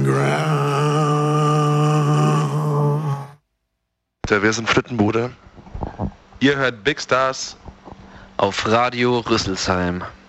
ground. Wir sind Flittenbude. Ihr hört Big Stars auf Radio Rüsselsheim.